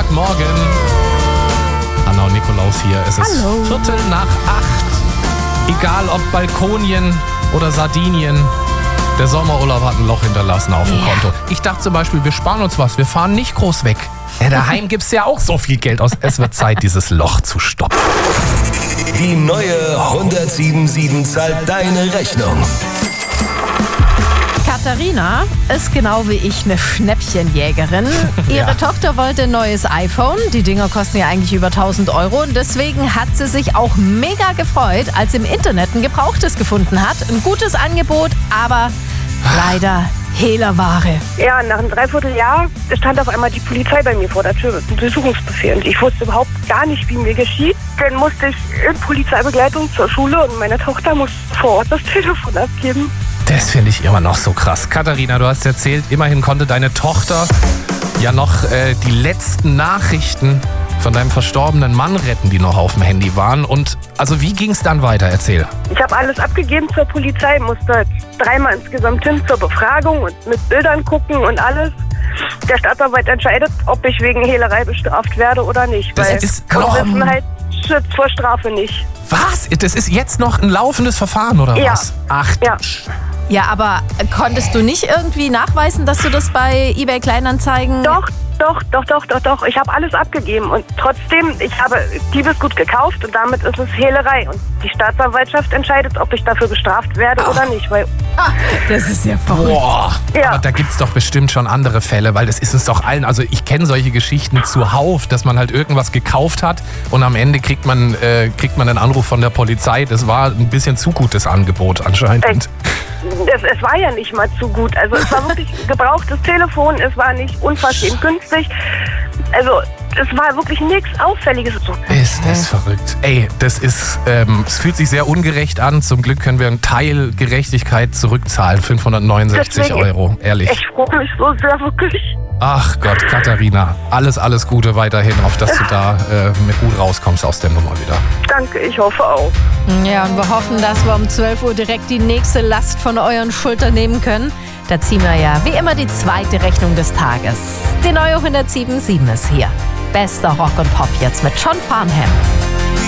Guten Morgen. Anna und Nikolaus hier. Es ist 7:15. Egal ob Balkonien oder Sardinien, der Sommerurlaub hat ein Loch hinterlassen auf dem Konto. Ich dachte zum Beispiel, wir sparen uns was, wir fahren nicht groß weg. Ja, daheim gibt es ja auch so viel Geld aus. Es wird Zeit, dieses Loch zu stopfen. Die neue 107.7 zahlt deine Rechnung. Katharina ist genau wie ich eine Schnäppchenjägerin. Ihre Tochter wollte ein neues iPhone. Die Dinger kosten ja eigentlich über 1.000 Euro. Und deswegen hat sie sich auch mega gefreut, als sie im Internet ein Gebrauchtes gefunden hat. Ein gutes Angebot, aber leider Hehlerware. Ja, nach einem Dreivierteljahr stand auf einmal die Polizei bei mir vor der Tür mit einem Durchsuchungsbefehl. Und ich wusste überhaupt gar nicht, wie mir geschieht. Dann musste ich in Polizeibegleitung zur Schule und meine Tochter muss vor Ort das Telefon abgeben. Das finde ich immer noch so krass. Katharina, du hast erzählt, immerhin konnte deine Tochter ja noch die letzten Nachrichten von deinem verstorbenen Mann retten, die noch auf dem Handy waren. Und also wie ging es dann weiter? Erzähl. Ich habe alles abgegeben zur Polizei, musste 3-mal insgesamt hin zur Befragung und mit Bildern gucken und alles. Der Staatsanwalt entscheidet, ob ich wegen Hehlerei bestraft werde oder nicht. Das weil ist noch Unwissenheit schützt vor Strafe nicht. Was? Das ist jetzt noch ein laufendes Verfahren, oder Ja. was? Ach, Ja. Ja, aber konntest du nicht irgendwie nachweisen, dass du das bei eBay Kleinanzeigen... Doch. Ich habe alles abgegeben und trotzdem, ich habe Diebesgut gekauft und damit ist es Hehlerei. Und die Staatsanwaltschaft entscheidet, ob ich dafür bestraft werde oder nicht. Weil, Das ist ja verrückt. Boah, Ja. aber da gibt's doch bestimmt schon andere Fälle, weil das ist uns doch allen, also ich kenne solche Geschichten zuhauf, dass man halt irgendwas gekauft hat und am Ende kriegt man einen Anruf von der Polizei. Das war ein bisschen zu gutes Angebot anscheinend. es war ja nicht mal zu gut. Also es war wirklich ein gebrauchtes Telefon, es war nicht unverschämt günstig. Also es war wirklich nichts Auffälliges. Ist das verrückt. Ey, es fühlt sich sehr ungerecht an. Zum Glück können wir einen Teil Gerechtigkeit zurückzahlen. 569 Deswegen, Euro, ehrlich. Ich freue mich so sehr, wirklich. Ach Gott, Katharina, alles Gute weiterhin, auf dass du da mit gut rauskommst aus der Nummer wieder. Danke, ich hoffe auch. Ja, und wir hoffen, dass wir um 12 Uhr direkt die nächste Last von euren Schultern nehmen können. Da ziehen wir ja wie immer die zweite Rechnung des Tages. Die neue 107.7 ist hier. Bester Rock und Pop jetzt mit John Farnham.